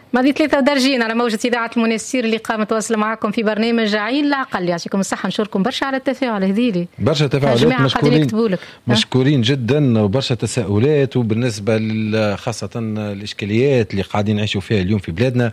ماضي 3 درجين على موجة إذاعة المنستير اللي قامت تواصل معكم في برنامج عين العقل. يعطيكم الصحة، نشكركم برشا على التفاعل. هذيلي برشا تفاعلات مشكورين جدا وبرشا تساؤلات، وبالنسبة خاصة الإشكاليات اللي قاعدين نعيشوا فيها اليوم في بلادنا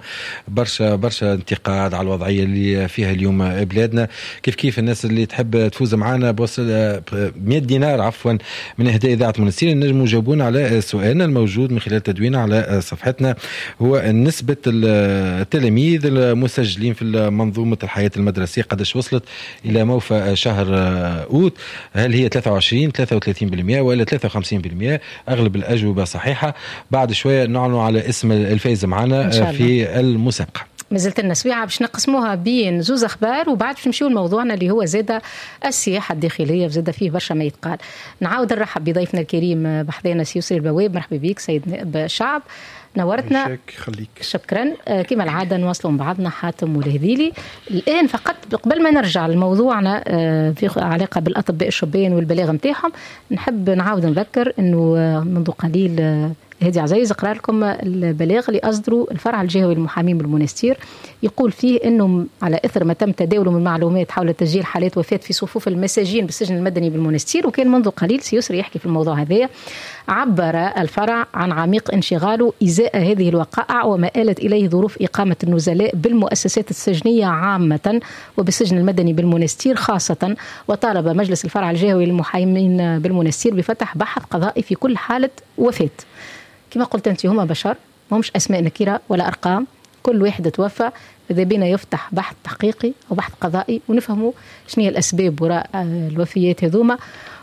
برشا انتقاد على الوضعية اللي فيها اليوم بلادنا. كيف الناس اللي تحب تفوز معنا بوصل 100 دينار عفوا من إهداء إذاعة المنستير نجموا يجاوبونا على سؤالنا الموجود من خلال تدوينه على صفحتنا، هو نسبة التلاميذ المسجلين في منظومة الحياة المدرسية قدش وصلت إلى موفى شهر أوت؟ هل هي 23 33% ولا 53%؟ أغلب الأجوبة صحيحة. بعد شوية نعلن على اسم الفائز معنا في المسابقة. مازلت لنا سويعة باش نقسموها بين زوز أخبار، وبعد باش نمشيو لموضوعنا اللي هو زادة السياحة الداخلية، وزادة فيه برشا ما يتقال. نعاود نرحب بضيفنا الكريم بحذانا سيسري البواب. مرحبا بك سيد نائب شعب، نورتنا. شكرا. كما العادة نواصلوا مع بعضنا حاتم والهذيلي. الآن فقط قبل ما نرجع لموضوعنا في علاقة بالأطباء الشبان والبلاغ متاعهم، نحب نعاود نذكر أنه منذ قليل هادي عزيز قرأ لكم البلاغ اللي أصدروا الفرع الجهوي للمحامين بالمنستير، يقول فيه أنه على إثر ما تم تداوله من معلومات حول تسجيل حالات وفاة في صفوف المساجين بالسجن المدني بالمنستير، وكان منذ قليل سيسري يحكي في الموضوع هذا، عبر الفرع عن عميق انشغاله إزاء هذه الوقائع وما آلت إليه ظروف إقامة النزلاء بالمؤسسات السجنية عامة وبالسجن المدني بالمنستير خاصة، وطالب مجلس الفرع الجهوي للمحامين بالمنستير بفتح بحث قضائي في كل حالة وفاة. كما قلت أنت هما بشر، ما همش أسماء نكرة ولا أرقام، كل واحد توفى، إذا بينا يفتح بحث تحقيقي أو بحث قضائي ونفهموا شنو هي الأسباب وراء الوفيات هذوما.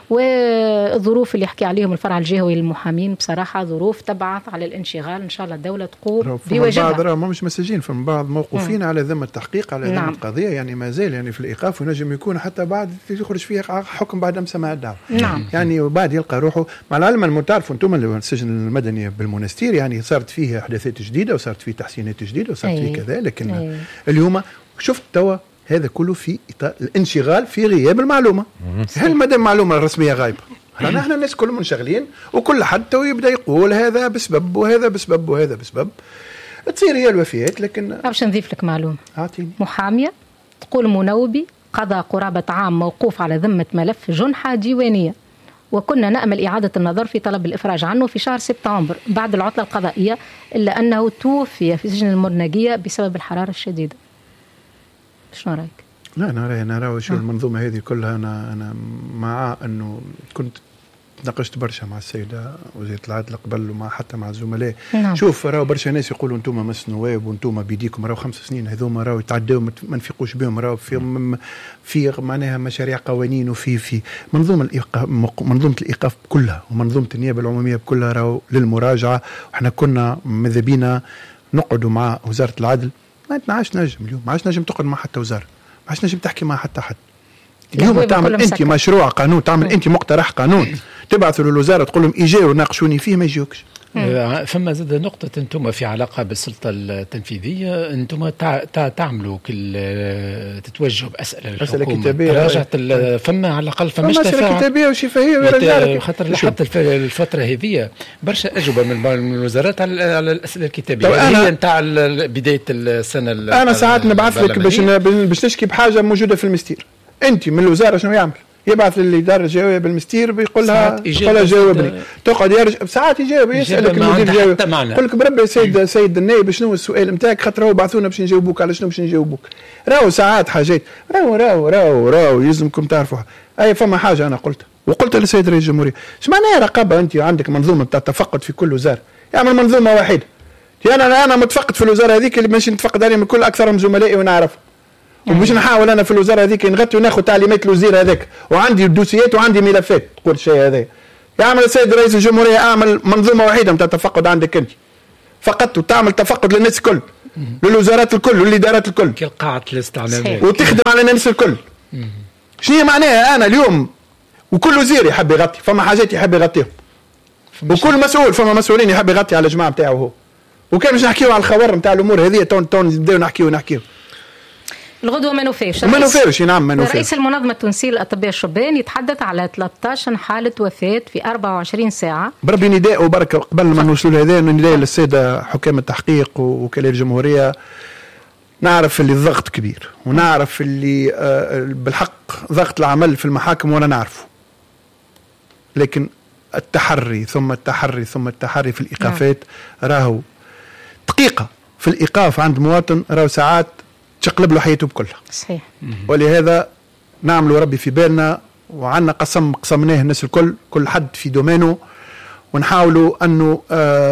والظروف اللي يحكي عليهم الفرع الجهوي للمحامين بصراحة ظروف تبعث على الانشغال. إن شاء الله الدولة تقوم بواجبها. بعض ما مش مسجين، فمن بعض موقوفين على ذمة التحقيق على ذمة القضية، يعني ما زال يعني في الإيقاف، ونجم يكون حتى بعد يخرج فيه حكم بعد سماع الدعوة. يعني وبعد يلقى روحه. مع العلم المتعرف أنتم اللي السجن المدني بالمنستير يعني صارت فيه أحداثات جديدة وصارت فيه تحسينات جديدة وصارت فيه كذا، لكن اليوم شفت توا هذا كله في إطار الانشغال في غياب المعلومة. هل مدى المعلومة الرسمية غايبة؟ نحن الناس كلهم منشغلين، وكل حد تو يبدأ يقول هذا بسبب وهذا بسبب وهذا بسبب، تصير هي الوفيات. لكن باش نضيف لك معلومة. محامية تقول منوبي قضى قرابة عام موقوف على ذمة ملف جنحة ديوانية، وكنا نأمل إعادة النظر في طلب الإفراج عنه في شهر سبتمبر بعد العطلة القضائية، إلا أنه توفي في سجن المرنقية بسبب الحرارة الشديدة. شنو رايك؟ لا انا راوي شو المنظومه هذه كلها. انا مع انه كنت ناقشت برشا مع السيده وزيره العدل قبل، ومع حتى مع الزملاء. شوف راهو برشا ناس يقولوا انتم مس نواب وانتم بيديكم، راهو 5 سنين هذوما راهو يتعداو ما نفيقوش بهم، راهو في معناها مشاريع قوانين، وفي منظومه الايقاف كلها ومنظومه النيابه العموميه كلها راهو للمراجعه. وإحنا كنا ماذا بينا نقعدوا مع وزاره العدل، ما عادش نجم اليوم، ما عادش نجم تقعد مع حتى وزاره، ما عادش نجم تحكي مع حتى حد. اليوم تعمل انت مشروع قانون، تعمل انت مقترح قانون، تبعث للوزاره تقول لهم اجاوا ناقشوني فيه، ما يجيوكش. فما زاد نقطة أنتم في علاقة بالسلطة التنفيذية، أنتم تعملوا تتوجهوا بأسئلة كتابية، راجعت فما على الأقل فما أسئلة كتابية وشفهية ورجالك، خاطر حتى الفترة هذه برشا أجوبة من الوزارات على الأسئلة الكتابية هي نتاع بداية السنة. أنا ساعات نبعث لك باش نشكي بحاجة موجودة في المستير، أنت من الوزارة شنو يعمل؟ يبعث للإدارة الجوية بالمستير بيقول لها جاوبني، تقعد يرجع ساعات يجاوب، يسألك المدير جاوب، يقول لك بربي سيد النائب شنو السؤال نتاعك، خاطر هو بعثونا باش نجاوبوك على شنو باش نجاوبوك. راهو ساعات حاجات راهو يلزمكم تعرفوها. أي فما حاجة أنا قلت للسيد رئيس الجمهورية، ايش معناها رقابة؟ أنت عندك منظومة تاع تفقد في كل وزارة، يعمل منظومة واحدة. أنا متفقد في الوزارة هذيك اللي ماشي نتفقد عليهم الكل، أكثرهم زملائي ونعرف، ومش نحاول انا في الوزاره هذيك نغطي وناخذ تعليمات الوزير هذاك، وعندي دوسيات وعندي ملفات تقول الشيء هذا. يعمل السيد رئيس الجمهوريه اعمل منظومه واحده نتاع التفقد عندك انت فقط، وتعمل تفقد للناس الكل، للوزارات الكل والادارات الكل، قاعه الاستعلامات، وتخدم على الناس الكل. شنو هي معناها انا اليوم؟ وكل وزير يحب يغطي، فما حاجات يحب يغطيهم، وكل مسؤول فما مسؤولين يحب يغطي على الجماعه نتاعو هو. وكان مش نحكيو على الخبر نتاع الامور هذه، تون نبداو نحكيو الغدوة ما نوفيش. نعم ما نوفيش. رئيس المنظمة التونسية للأطباء الشبان يتحدث على 13 حالة وفاة في 24 ساعة. بربي نداء وبركة قبل ما نوصلوا هذا نداء للسادة حكام التحقيق ووكلاء الجمهورية. نعرف اللي الضغط كبير ونعرف اللي بالحق ضغط العمل في المحاكم وأنا نعرفه، لكن التحري ثم التحري ثم التحري في الإيقافات راهو دقيقة في الإيقاف عند مواطن راهو ساعات تقلب له حياته بكلها. صحيح. ولهذا نعملوا ربي في بالنا وعنا قسمناه الناس الكل، كل حد في دومينه، ونحاولوا أنه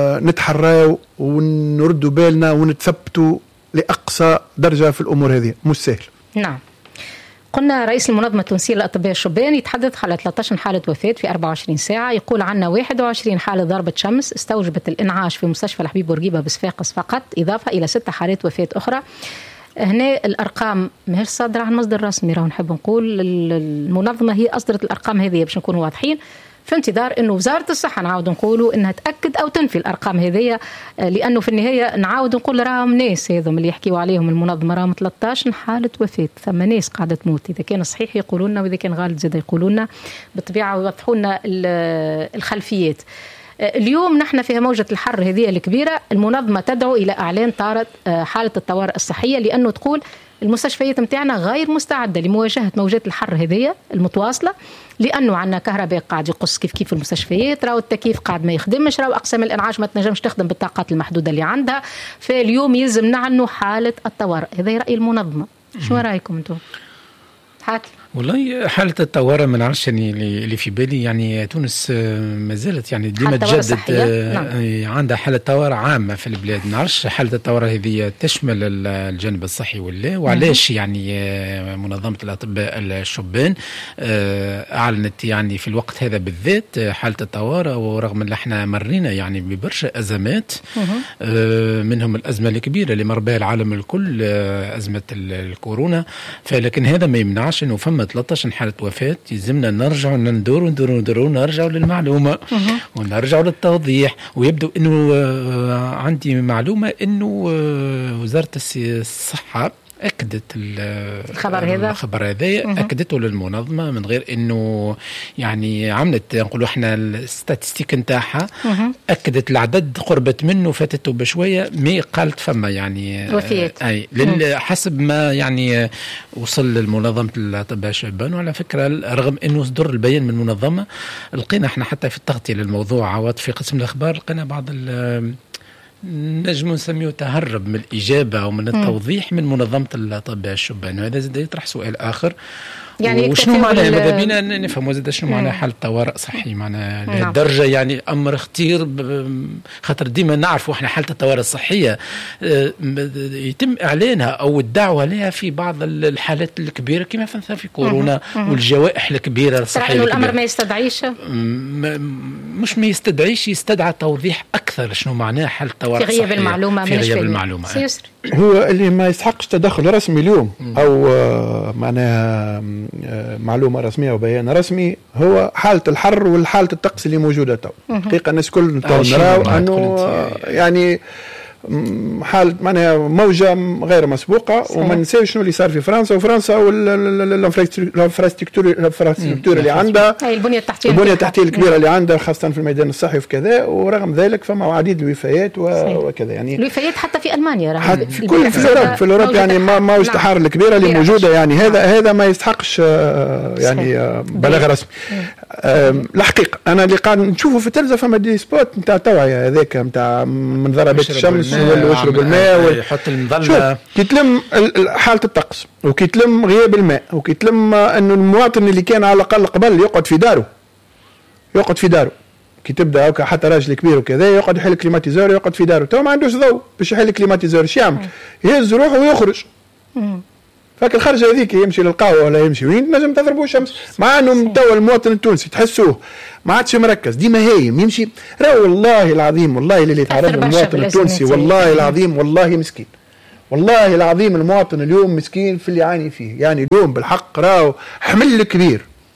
نتحروا ونردوا بالنا ونتثبتوا لأقصى درجة في الأمور هذه. مش سهل. نعم. قلنا رئيس المنظمة التونسية للأطباء الشبان يتحدث على 13 حالة وفاة في 24 ساعة. يقول عنا 21 حالة ضربة شمس استوجبت الإنعاش في مستشفى الحبيب بورقيبة بصفاقس فقط، إضافة إلى 6 حالات وفاة أخرى. هنا الأرقام ماهيش صادرة عن مصدر رسمي، راهو نحب نقول المنظمة هي أصدرت الأرقام هذه باش نكونوا واضحين، في انتظار انه وزاره الصحه نعاود نقولوا انها تاكد او تنفي الارقام هذه، لانه في النهايه نعاود نقول راهم ناس هذم اللي يحكيوا عليهم المنظمه راهم 13 حاله وفاه، ثم ناس قاعده تموت. اذا كان صحيح يقولوا لنا، واذا كان غلط زاد يقولوا لنا بالطبيعه ويوضحوا لنا الخلفيات. اليوم نحن في موجة الحر هذه الكبيرة، المنظمة تدعو إلى إعلان طارئ حالة الطوارئ الصحية، لأنه تقول المستشفيات متاعنا غير مستعدة لمواجهة موجات الحر هذه المتواصلة، لأنه عندنا كهرباء قاعد يقص كيف المستشفيات، راو التكييف قاعد ما يخدمش، راو أقسام الإنعاش ما تنجمش تخدم بالطاقات المحدودة اللي عندها، فاليوم يلزم نعنوا حالة الطوارئ. هذا رأي المنظمة، شو رأيكم أنتم؟ حاتم. والله حالة الطوارئ ما نعرفش يعني اللي في بالي، يعني تونس ما زالت يعني ديما تجدد عندها حالة طوارئ عامة في البلاد. ما نعرفش حالة الطوارئ هذه تشمل الجانب الصحي ولا، وعلاش يعني منظمة الأطباء الشبان أعلنت يعني في الوقت هذا بالذات حالة الطوارئ، ورغم أن احنا مرينا يعني ببرشا أزمات، منهم الأزمة الكبيرة اللي مر بها العالم الكل، أزمة الكورونا، فلكن هذا ما يمنعش أنه فما 13 حالة وفاة. يلزمنا ندوروا نرجعوا للمعلومة ونرجعوا للتوضيح. ويبدو أنه عندي معلومة أنه وزارة الصحة أكدت الخبر هذا أكدته للمنظمة من غير أنه يعني عملت نقولوا احنا الستاتستيك نتاعها، أكدت العدد قربت منه فاتته بشوية، ما قالت فما يعني وفيات حسب ما يعني وصل للمنظمة الأطباء الشبان. وعلى فكرة رغم أنه صدر البيان من المنظمة، لقينا احنا حتى في التغطية للموضوع عوض في قسم الأخبار لقينا بعض نجم نسميه تهرب من الإجابة أو من التوضيح من منظمة الأطباء الشبان. وهذا زاد يطرح سؤال آخر، يعني وشنو معناه ماذا بينا نفهم وزاد شنو معناه حالة طوارئ صحي معناه لهالدرجة، يعني أمر اختير خاطر ديما نعرفوا احنا حالة الطوارئ الصحية يتم إعلانها أو الدعوة لها في بعض الحالات الكبيرة كما في كورونا والجوائح الكبيرة الصحية. إنه الأمر ما يستدعيش مش ما يستدعيش، يستدعى توضيح أكثر شنو معناه حالة طوارئ في غياب المعلومة. في غياب المعلومة هو اللي ما يستحقش تدخل رسمي اليوم أو معناها معلومة رسمية وبيان رسمي، هو حالة الحر والحالة الطقس اللي موجودة تو. حقيقة الناس كل نراو أنه يعني حالة معناها موجة غير مسبوقة. وما ننساوش شنو اللي صار في فرنسا، وفرنسا والانفراستركتور اللي عندها، البنية التحتية الكبيرة اللي عندها خاصة في الميدان الصحي وفي كذا. ورغم ذلك فما عديد الوفيات وكذا، يعني الوفيات حتى في ألمانيا في كل في الأوروب يعني ما التحار الكبيرة اللي موجودة، يعني هذا ما يستحقش يعني بلاغ رسمي. الحقيقة أنا اللي قاعد نشوفه في التلفزة فما دي سبوت نتاع توعية هذاك نتاع من ضربات الشمس ويشرب الماء يحط المظلة، كيتلم حالة الطقس وكيتلم غياب الماء وكيتلم أنه المواطن اللي كان على الأقل قبل يقعد في داره كي تبدا هكا حتى راجل كبير وكذا يقعد يحل كليماتيزور يقعد في داره، تو ما عندوش ضوء باش يحل كليماتيزور، ايش يعمل؟ يهز روحه ويخرج. فك الخرجه هذيك يمشي للقهوه ولا يمشي وين نجم تضربوا شمس، مع انه توا المواطن التونسي تحسوه ما عادش مركز، ديما هايم يمشي. راهو والله العظيم والله اللي يتعرض المواطن التونسي والله العظيم والله مسكين، والله العظيم المواطن اليوم مسكين في اللي يعاني فيه. يعني اليوم بالحق راهو حمل كبير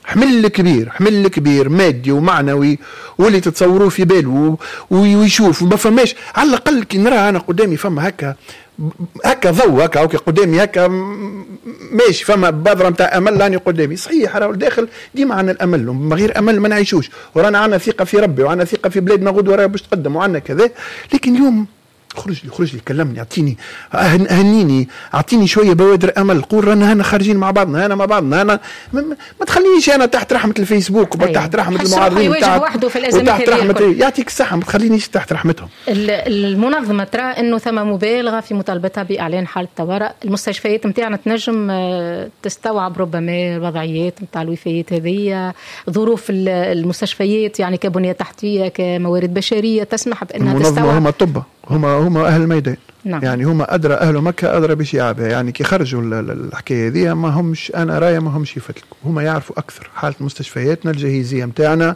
حمل كبير مادي ومعنوي، واللي تتصوروه في باله ويشوف وما فماش. على الاقل كي نرى انا قدامي فما هكا ضوء هكا قدامي هكا ماشي، فما بذره نتاع امل راني قدامي. صحيح راهو الداخل ديما عندنا الامل، من غير امل ما نعيشوش، ورانا عندنا ثقه في ربي وعندنا ثقه في بلادنا غدوه راهي باش تقدم وعندنا كذا. لكن اليوم خرج لي كلمني، اعطيني اهنيني، اعطيني شويه بوادر امل، قول رانا هنا خارجين مع بعضنا، انا مع بعضنا، انا ما تخلينيش انا تحت رحمه الفيسبوك وتحت رحمه المعارضين وتحت رحمه يعطيك الصحه، ما تخلينيش تحت رحمتهم. المنظمه ترى انه ثم مبالغه في مطالبتها باعلان حاله طوارئ. المستشفيات نتاعنا تنجم تستوعب ربما الوضعيات نتاع الوفيات هذه، ظروف المستشفيات يعني كبنيه تحتيه كموارد بشريه تسمح بانها تستوعب. هم الطب، هم اهل الميدان. نعم. يعني هم ادرى، اهل مكه ادرى بشعابها. يعني كي خرجوا الحكايه هذه ما همش انا رايه ما همش يفتلكوا، هم يعرفوا اكثر حاله مستشفياتنا الجهيزيه نتاعنا.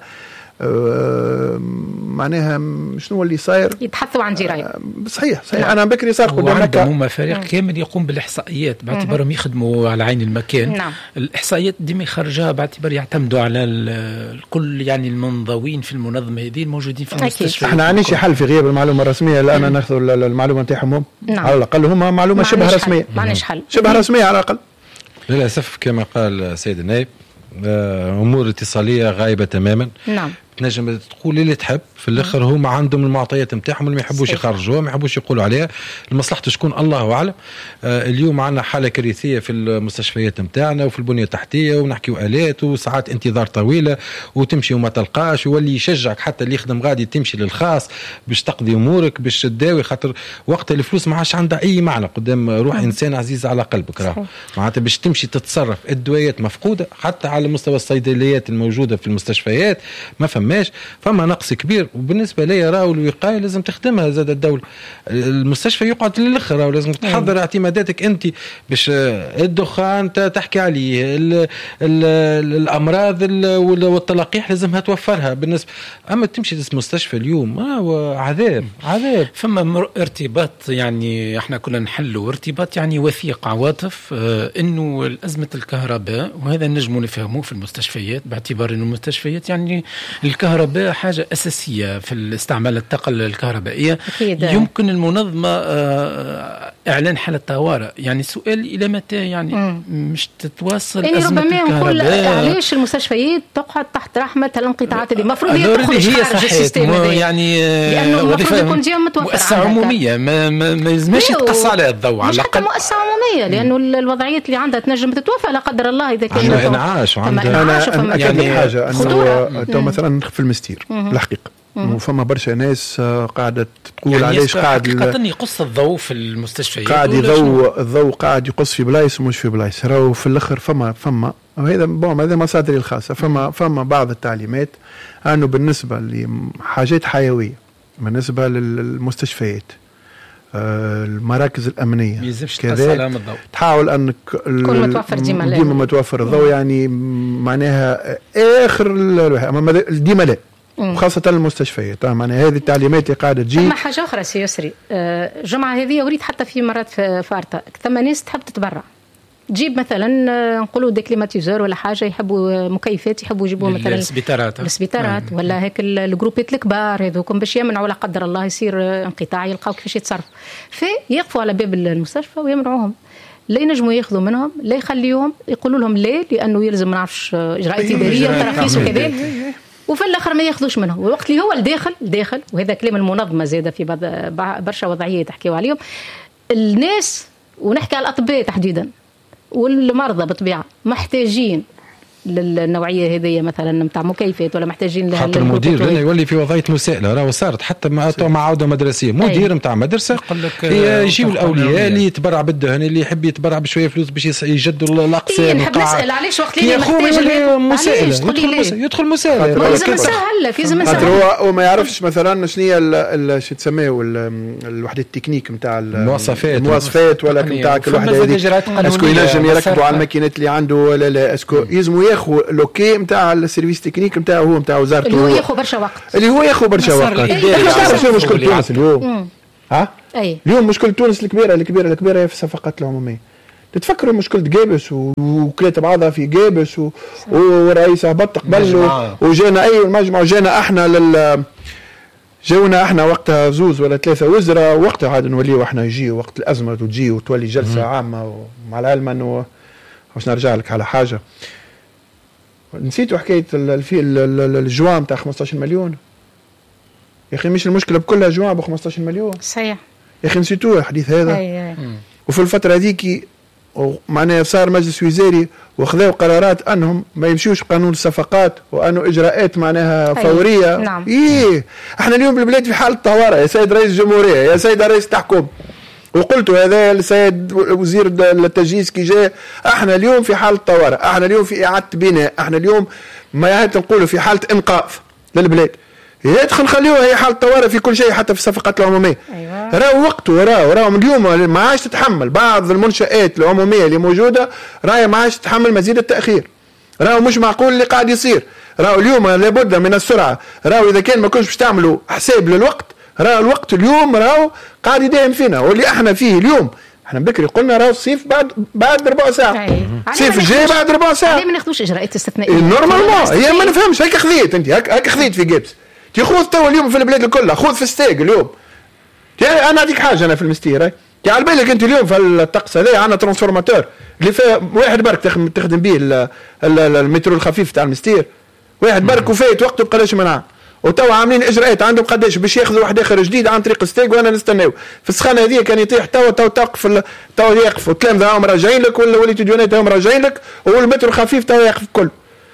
معناها شنو اللي صاير، يتحثوا عن جرايم. صحيح. انا بكري صار قدام مكه عندهم فريق كامل يقوم بالاحصائيات باعتبارهم يخدموا على عين المكان. نعم. الاحصائيات ديما يخرجها باعتبار يعتمدوا على الكل، يعني المنضوين في المنظمه هذه الموجودين في المستشفى. احنا عندناش حل في غياب المعلومه الرسميه، لان ناخذ المعلومه نتاعهم. نعم. على الاقل هم معلومه شبه رسميه، ما عندناش حل شبه رسميه على الاقل. للاسف كما قال السيد النائب امور اتصاليه غايبه تماما. نعم. تنجم تقول اللي تحب، في الاخر هما عندهم المعطيات نتاعهم اللي ما يحبوش يخرجوها، ما يحبوش يقولوا عليها، لمصلحته شكون الله اعلم. اليوم عندنا حاله كارثيه في المستشفيات نتاعنا وفي البنيه التحتيه، ونحكيو الات وساعات انتظار طويله وتمشي وما تلقاش، واللي يشجعك حتى اللي يخدم غادي تمشي للخاص باش تقضي امورك باش تداوي، خاطر وقت الفلوس ما عادش عندها اي معنى قدام روح انسان عزيز على قلبك. راه معناتها باش تمشي تتصرف، الدويات مفقوده حتى على مستوى الصيدليات الموجوده في المستشفيات، ما فما نقص كبير. وبالنسبه لي راهو الوقايه لازم تخدمها زاد الدوله. المستشفى يقعد للاخر، راهو لازم تحضر اعتماداتك انت باش الدخان تحكي عليه، الامراض والتلقيح لازمها توفرها بالنسبه. اما تمشي للمستشفى اليوم عذاب. فما ارتباط، يعني احنا كنا نحلوا ارتباط يعني وثيق عواطف، انه ازمه الكهرباء، وهذا نجم نفهموه في المستشفيات باعتبار انه المستشفيات يعني الكهرباء حاجة أساسية في استعمال الطاقة الكهربائية. يمكن المنظمة إعلان حالة طوارئ. يعني السؤال إلى متى يعني مش تتواصل أزمة الكهرباء؟ علاش المستشفيات تقعد تحت رحمة الانقطاعات اللي المفروض هي تخرج خارج السيستم يعني لأنه المفروض يكون جهة متوفرة، مؤسسة عمومية ما يلزمش يتقص عليها الضوء على الأقل. مش حتى مؤسسة عمومية، لأنه الوضعيات اللي عندها تنجم تتوفى لا قدر الله إذا كان انعاش وعندها يعني حاجة أنه مثلا في المستير الحقيقة وفما برشا ناس قاعدة تقول يعني علاش قاعد يقص الضوء في المستشفيات، قاعد الضوء قاعد يقص في بلايص ومش في بلايص. راهو في الاخر فما وهذا هذا مصادري الخاصة، فما بعض التعليمات انه بالنسبة لحاجات حيوية، بالنسبة للمستشفيات المراكز الأمنية كذا تحاول أنك ديما متوفر الضوء، يعني معناها آخر ديما لا، وخاصة المستشفيات. معناها هذه التعليمات قاعدة تجي. ثم حاجة أخرى سي يسري، الجمعة هذه وريت حتى في مرات في أرتا ثم ناس تحب تتبرع، تجيب مثلا نقولوا ديكليماتيزور ولا حاجه، يحبوا مكيفات يحبوا يجيبوا مثلا السبيطارات ولا هيك الجروبات الكبار هذوكم باش يمنعوا لا قدر الله يصير انقطاع، يلقاو كيفاش يتصرفوا، فيقفوا على باب المستشفى ويمنعوهم، لا ينجموا ياخذوا منهم لا يخليهم، يقولوا لهم لا لانه يلزم ما نعرفش اجراءات اداريه وتراخيص وكذا، وفي الاخر ما ياخذوش منهم. والوقت اللي هو الداخل وهذا كلام المنظمه زاده في برشا وضعيات تحكيوا عليهم الناس، ونحكي على الاطباء تحديدا والمرضى بالطبيعة محتاجين للنوعية هذه مثلا نتاع مكيفات، ولا محتاجين لها. حتى المدير لنا يولي في وضعية مسائلة، راهو صارت حتى مع عودة مدرسية، مدير نتاع مدرسة يجيو الأولياء اللي يتبرع بالدهن، اللي يحب يتبرع بشوية فلوس باش يجدوا الأقسام. نحب نسأل علاش وقت اللي يحتاج مسائلة يدخل مسائلة، لازم نسهل لك، لازم نسهل. هو ما يعرفش مثلا شنو هي شو تسميه الوحدة التكنيك نتاع المواصفات ولا نتاع كل وحدة هذه، اسكو ينجم يركبوا على الماكينات اللي عنده ولا لا، اسكو يلزموا ياخذ لوكي نتاع السيرفيس تكنيك نتاعو هو نتاع وزارته، اللي هو ياخذ برشا وقت، تعرف شنو مشكل تونس اليوم؟ اليوم مشكل تونس الكبيرة هي في الصفقات العمومية. تتفكروا مشكلة جابس وكلات بعضها في جابس ورئيس هبط قبل وجانا المجمع وجانا احنا جاونا احنا وقتها زوز ولا 3 وزراء، وقتها عاد نوليو احنا يجي وقت الازمه وتجي وتولي جلسه عامه ومع العلم انه باش نرجع لك على حاجه نسيتوا حكايه الجوام تاع 15 مليون يا اخي. مش المشكله بكلها جوام ب 15 مليون صحيح يا اخي، نسيتوه الحديث هذا. وفي الفتره هذيك معناها صار مجلس وزاري وخذوا قرارات انهم ما يمشيوش قانون الصفقات وانه اجراءات معناها فوريه. نعم. احنا اليوم بالبلاد في حاله طوارئ يا سيد رئيس الجمهوريه، يا سيد رئيس التحكم، وقلت هذا السيد وزير التجهيز كي جاء، احنا اليوم في حاله طوارئ، احنا اليوم في اعاده بناء، احنا اليوم ما يعاد نقولوا في حاله انقاذ للبلاد. يدخل نخليوها هي حالة طوارئ في كل شيء حتى في الصفقات العمومية. أيوة. راهو وقته راهو اليوم ما عادش تتحمل بعض المنشآت العمومية اللي موجودة، راهي ما عادش تتحمل مزيد التأخير. راهو مش معقول اللي قاعد يصير. راهو اليوم لابد من السرعة. راهو إذا كان ما كنتش باش تعملوا حساب للوقت، راهو الوقت اليوم راهو قاعد يداهم فينا، واللي احنا فيه اليوم احنا بكري قلنا راهو الصيف بعد ربع ساعة. الصيف الجاي بعد ربع ساعة. ليه ما ناخذوش إجراءات استثنائية؟ نورمالمون هي ما نفهمش. هيك خذيت انت هيك خذيت في جيبس. تاخذ تو اليوم في البلاد الكل، خذ في ستيج اليوم. انا اديك حاجه انا في المستير، على بالك انت اليوم في الطقس هذا عندنا ترانسفورماتور اللي فيه واحد برك تخدم به المترو الخفيف تاع المستير، واحد برك وفايت وقته بقداش من عام، وتوا عاملين اجراءات عندهم قداش باش ياخذوا واحد اخر جديد عن طريق ستيج، وانا نستناو في السخانه هذه كان يطيح توا توقف توا يقف، والتلامذه هم راجعين لك ولا تديونات هم راجعين لك، والمترو الخفيف توا يقف الكل.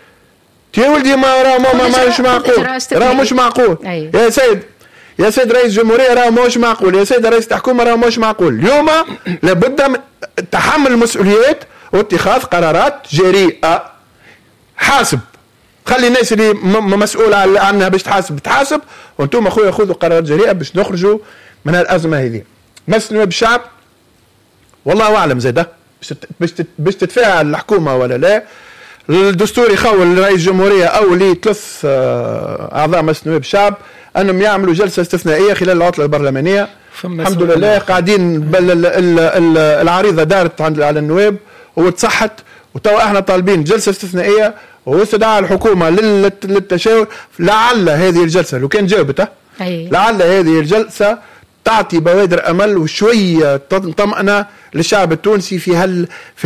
يا ولدي ما مش معقول، راه مش معقول. أيوة. يا سيد رئيس الجمهورية راه مش معقول، يا سيد رئيس الحكومة راه مش معقول. اليوم لابد من تحمل المسؤوليات واتخاذ قرارات جريئة. حاسب، خلي الناس اللي مسؤول عنها باش تحاسب، وانتم اخويا خذوا قرارات جريئة باش نخرجوا من الأزمة هذه. مسلمة بالشعب والله أعلم زاده باش تتفاعل الحكومة ولا لا. الدستور يخول رئيس الجمهورية أو لي 3 أعضاء مجلس النواب الشعب أنهم يعملوا جلسة استثنائية خلال العطلة البرلمانية. الحمد لله قاعدين العريضة دارت على النواب وتصحت، وتوا احنا طالبين جلسة استثنائية واستدعاء الحكومة للتشاور. لعل هذه الجلسة لو كان جاوبته لعل هذه الجلسة تعطي بوادر أمل وشوية طمأنة للشعب التونسي في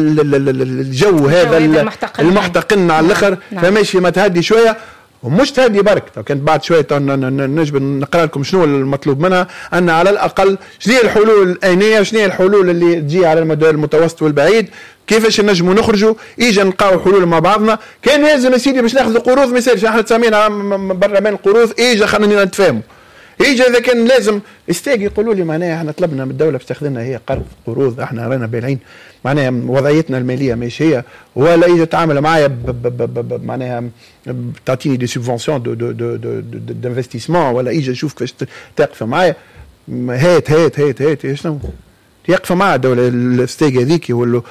الجو هذا المحتقن على الآخر. فماشي ما تهدي شوية ومش تهدي برك. لو كانت بعد شوية نجب نقرأ لكم شنو المطلوب منها، أن على الأقل شنو هي الحلول الآنية، شنو هي الحلول اللي تجي على المدى المتوسط والبعيد، كيفاش نجموا نخرجوا، إيجا نلقاو حلول مع بعضنا. كان لازم يا سيدي باش ناخذ قروض ما يصيرش احنا تسمينا برلمان القروض، إيجا خلينا نتفاهموا. يجي اذا كان لازم يستاجي يقولوا لي معناها احنا طلبنا من الدوله باش تاخذ لنا هي قروض، احنا رانا بالعين معناها وضعيتنا الماليه مش هي، ولا يجي تعامل معايا معناها تعطيني دي سوبفونسيون دو انفستيسمون، ولا يجي نشوف كيفاش تقف معايا. هات شنو يقف مع الدوله الستيج هذيك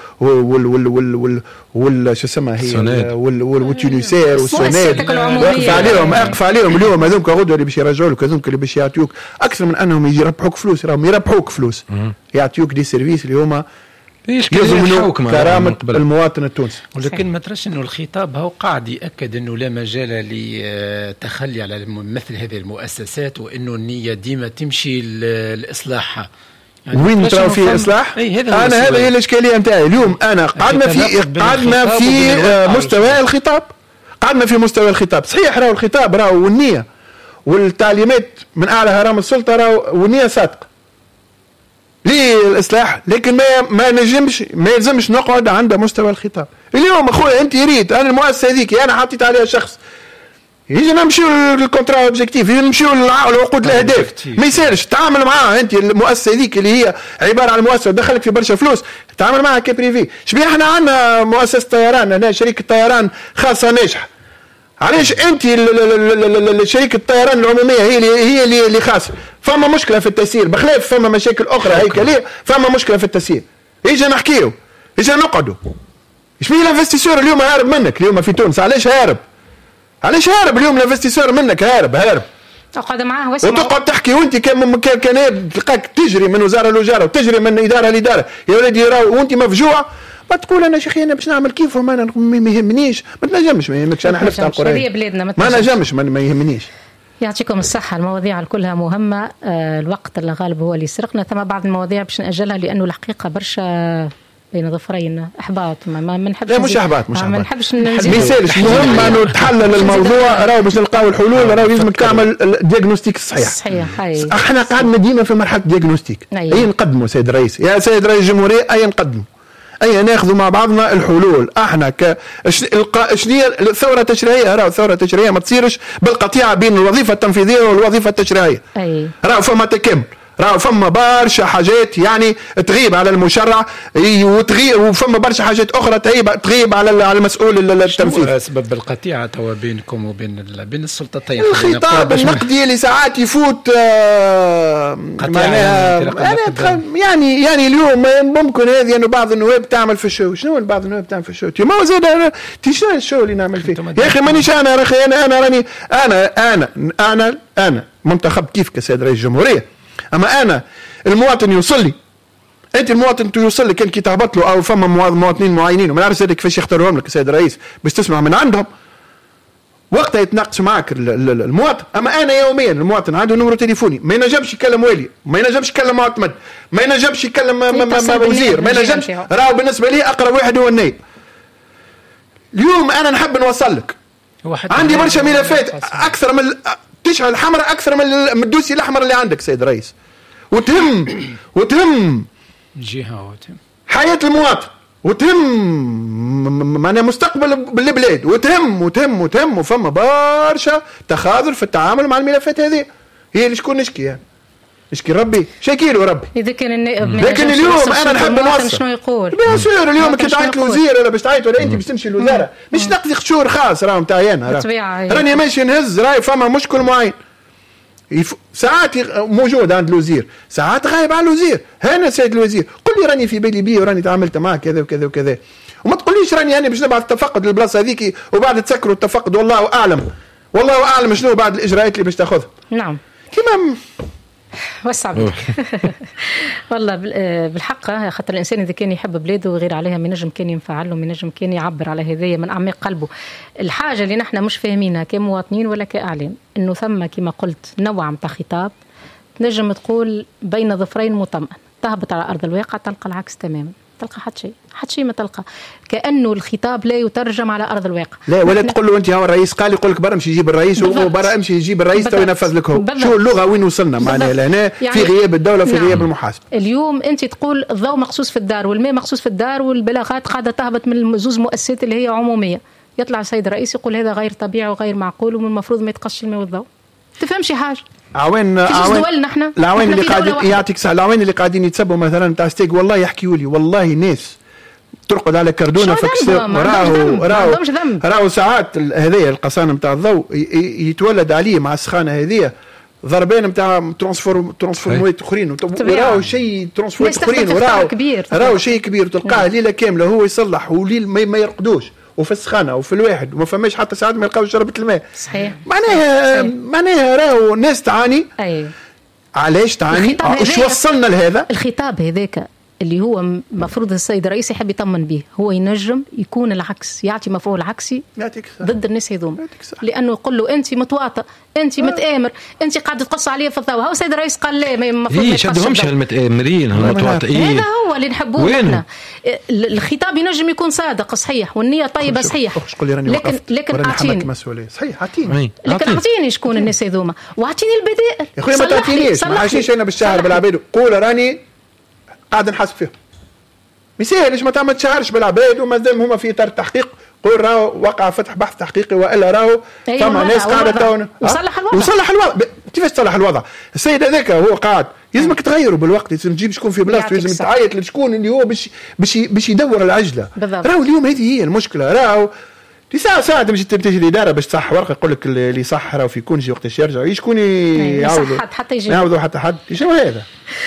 وال شو اسمها هي والتونسير والسونات، اقف عليهم اليوم. هذوك غدوه اللي باش يرجعوا لك، هذوك اللي باش يعطيوك اكثر من انهم يربحوك فلوس، راهم يربحوك فلوس، يعطيوك دي سيرفيس اللي هما يضمنوا كرامه المواطن التونسي. ولكن ما ترش انه الخطاب هو قاعد ياكد انه لا مجال للتخلي على مثل هذه المؤسسات، وانه النيه ديما تمشي لاصلاحها. يعني وين تراو فيه اصلاح؟ انا هذا هي الاشكاليه نتاعي اليوم. انا قعدنا في مستوى الخطاب، قعدنا في مستوى الخطاب. صحيح راهو الخطاب راهو والنيه والتعليمات من اعلى هرم السلطه راهو والنيه صادقه للاصلاح، لكن ما يلزمش نقعد عند مستوى الخطاب. اليوم اخويا انت ريت انا المؤسسه هذيك انا حطيت عليها شخص، يجي نمشيو للكونترا اوبجيكتيف، يجي نمشيو للعقود الاهداف، ما يصيرش تعامل معاها انت المؤسسه هذيك اللي هي عباره عن مؤسسه تدخلك في برشا فلوس، تعامل معها كبريفي. شبيه احنا عندنا مؤسسه طيران هنا، شركه طيران خاصه ناجحه، علاش انت شركه الطيران العموميه هي اللي خاصه؟ فما مشكله في التسيير بخلاف فما مشاكل اخرى هيكليه، فما مشكله في التسيير. يجي نحكيو، يجي نقعدوا. شبيه الانفستيسور اليوم هارب منك اليوم في تونس؟ علاش هارب؟ علاش هارب اليوم الانفستيسور منك؟ هارب اقعد معاه وتقعد تحكي وانت كان تلقاك تجري من وزاره لوزاره وتجري من اداره لاداره يا ولدي وانت مفجوع ما تقول انا شيخي انا باش نعمل كيفهم انا ما يهمنيش ما تنجمش ما يهمكش انا حلفت على القران هذه بلادنا ما نجمش ما يهمنيش. يعطيكم الصحة. المواضيع كلها مهمة. الوقت اللي غالب هو اللي سرقنا. ثم بعض المواضيع باش نأجلها لأنه الحقيقة برشا بين ظفرين احباط ما نحبش. لا مش احباط ما نحبش ما يسالش. المهم انه تحلل الموضوع راهو باش نلقاو الحلول راهو لازمك تعمل الدياغنوستيك الصحيح. احنا قعدنا ديما في مرحله دياغنوستيك. اي نقدموا سيد الرئيس يا سيد رئيس الجمهوريه اي نقدموا اي ناخذوا مع بعضنا الحلول. احنا شنو الثوره التشريعيه؟ راهو الثوره التشريعيه ما تصيرش بالقطيعه بين الوظيفه التنفيذيه والوظيفه التشريعيه. راهو فما تكامل. راهو فما برشا حاجات يعني تغيب على المشرع وفما برشا حاجات اخرى تغيب على المسؤول التنفيذي. شنو اسباب القطيعه توا بينكم وبين السلطتين؟ الخطاب النقدي اللي ساعات يفوت معناها يعني اليوم ممكن هذه انه بعض النواب تعمل في الشو. شنو بعض النواب تعمل في الشو؟ ما هو زاد شنو الشو اللي نعمل فيه يا اخي؟ مانيش انا يا اخي انا راني انا منتخب كيف كسيد رئيس الجمهوريه. اما انا المواطن يوصل لي انت المواطن يوصل لك كي تهبط له او فما مواطنين معينين وما نعرفش كيفاش يختاروهم لك السيد الرئيس باش تسمع من عندهم وقتها يتناقش معك المواطن. اما انا يوميا المواطن عنده نمرو تليفوني ما ينجمش يكلم والي ما ينجمش يكلم معتمد ما ينجمش يكلم وزير ما ينجمش. راهو بالنسبه لي اقرب واحد هو النائب. اليوم انا نحب نوصل لك عندي برشا ملفات اكثر من تشعل الحمراء اكثر من الدوسي الاحمر اللي عندك سيد الرئيس وتهم جهه حياه المواطن وتهم معناها مستقبل بالبلاد وتهم وفما برشا تخاذل في التعامل مع الملفات هذه. هي اللي شكون نشكي يعني نشكي ربي شاكي له ربي. اذا كان النائب لكن اليوم انا نحب نوصل شنو يقول بيان سور. اليوم كي تعيط الوزير ولا باش تعيط ولا انت باش تمشي للوزاره مش نقضي قشور خاص راهم نتاعي انا راني ماشي نهز راي فما مشكل معين ساعات موجود عند الوزير ساعات غايب على الوزير. هنا سيد الوزير قل لي راني في بالي بيه وراني تعاملت معك كذا وكذا وكذا وما تقوليش راني انا باش نبعث تفقد للبلاصه هذيك وبعد تسكروا التفقد والله اعلم شنو بعد الاجراءات اللي باش تاخذها. نعم كما وسع بك والله بالحق خاطر الانسان اذا كان يحب بلاده وغير عليها من نجم كان ينفعل له من نجم كان يعبر على هذايا من اعماق قلبه. الحاجه اللي نحن مش فاهمينها كمواطنين ولا كاعلام انه ثم كما قلت نوع متاع خطاب تنجم تقول بين ظفرين مطمئن تهبط على ارض الواقع تلقى العكس تماما. تلقى حد شيء ما تلقى كأنه الخطاب لا يترجم على أرض الواقع. لا ولا تقول له أنت هو الرئيس قال يقول لك برا امشي يجيب الرئيس وبرا امشي يجيب الرئيس تو ينفذ لك هو. شو اللغة وين وصلنا معناها لهنا يعني في غياب الدولة في غياب المحاسبة. اليوم أنت تقول الضوء مخصوص في الدار والماء مخصوص في الدار والبلاغات قاعدة تهبط من زوز مؤسسات اللي هي عمومية. يطلع السيد الرئيس يقول هذا غير طبيعي وغير معقول ومن المفروض ما يتقش الماء والضوء. تفهمش حاجة. العوين اللي قاعدين يعطيك صح العوين اللي قاعدين يتسبوا مثلا تاع ستيك والله يحكيوا لي والله ناس ترقد على كردونه راهو ساعات هذيا القصانه نتاع الضوء يتولد عليه مع السخانه هذيا ضربين نتاع ترانسفورمات اخرين وراهو شيء ترانسفورمات اخرين وراهو شيء كبير تلقاه ليله كامله هو يصلح وليل ما يرقدوش وفي السخانه وفي الواحد وما فماش حتى ساعات ما يلقاوش شربة الماء. صحيح معناها راهو ناس تعاني. علاش تعاني؟ ايش وصلنا لهذا؟ الخطاب هذاك اللي هو مفروض السيد الرئيس يحب يطمن به هو ينجم يكون العكس يعطي مفعول عكسي ضد الناس هذوما لانه يقول له انت متواطئ انت متآمر انت قاعد تقص عليه في الضوء. هو السيد الرئيس قال لا المفروض ما يشدهمش المتآمرين المتواطئين. هذا هو اللي نحبوه احنا. الخطاب ينجم يكون صادق صحيح والنية طيبة صحيح لكن اعطيني صحيح اعطيني لكن اعطيني شكون الناس هذوما واعطيني البدائل يا اخويا ما تعطينيش ما عايشينش انا بالشهر بالعباد قول راني قاعد نحاسب فيهم مثال ليش ما تعمل تشهرش بالعباد وما دام هما في اطار التحقيق قول راهو وقع فتح بحث تحقيقي والا راهو فما ناس قاعده وصلح الوضع. كيفاش تصلح الوضع؟ السيد هذاك هو قاعد يلزمك تغيره بالوقت لازم تجيب شكون في بلاصته لازم تعيط لشكون اللي هو باش يدور العجله. راهو اليوم هذه هي المشكله. راهو ساعة تمشي الإدارة باش تصح ورقة يقول لك اللي صح راهو في كونجي وقت يرجع شكون يعاودوا حتى يجي يعاودوا حتى حد شنو هذا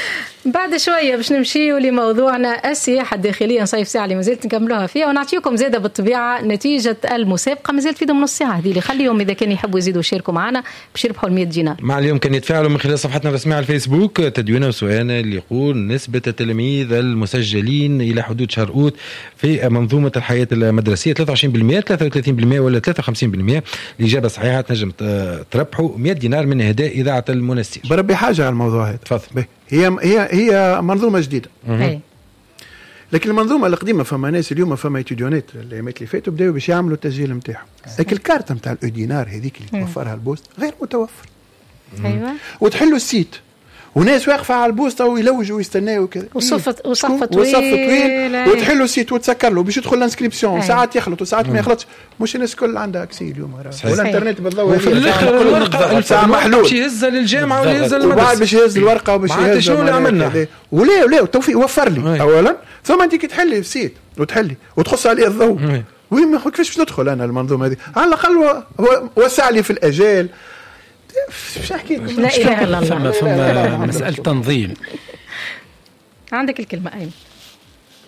بعد شويه باش نمشيو لموضوعنا السياحه الداخليه نصيف ساعه اللي مازلت نكملوها فيها ونعطيكم زاده بالطبيعه نتيجه المسابقه مازالت في ضمن نص ساعه هذه اللي خليهم اذا كان يحبوا يزيدوا يشاركوا معنا باش يربحوا 100 دينار. مع اليوم كان يتفاعلوا من خلال صفحتنا الرسميه على الفيسبوك تدوينه وسؤالنا اللي يقول نسبه التلاميذ المسجلين الى حدود شهر اوت في منظومه الحياه المدرسيه 23% 33% ولا 53%. الاجابه صحيحه تنجم تربحوا 100 دينار من اهداء اذاعه المنستير. بربي حاجه على الموضوع هذا. تفضل. هي منظومه جديده. لكن المنظومه القديمه فما ناس اليوم فما ايتيديونات الايامات اللي فاتوا بداوا باش يعملوا التسجيل نتاعهم. لكن الكارت نتاع الدينار هذيك اللي توفرها البوست غير متوفر. ايوه. وتحلوا السيت وناس واقفه على البوسطه ويلوجوا ويستناو وكذا وصف طويل وتحلوا السيت وتسكر له باش يدخل الانسكريبسيون ساعات يخلط وساعات ما يخلطش. مش الناس الكل عندها اكسي اليوم والانترنت بالضوء في الاخر الورقه ساعه محلول باش يهز للجامعه ولا يهز للمدرسه وبعد باش يهز الورقه وباش يهز شنو اللي عملنا ولا التوفيق وفر لي اولا ثم انت كي تحلي في سيت وتحلي وتخص عليه الضوء وين ما كيفاش ندخل انا المنظومه هذه على الاقل وسع لي في الاجال. مش احكي لكم لا اله الا الله. فما مساله تنظيم. عندك الكلمه ايمن.